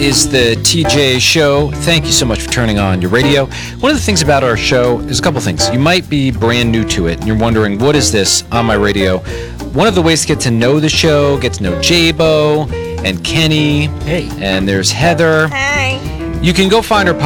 is the TJ Show. Thank you so much for turning on your radio. One of the things about our show is a couple things. You might be brand new to it, and you're wondering, what is this on my radio? One of the ways to get to know the show, get to know Jabo and Kenny. Hey. And there's Heather. Hi. You can go find our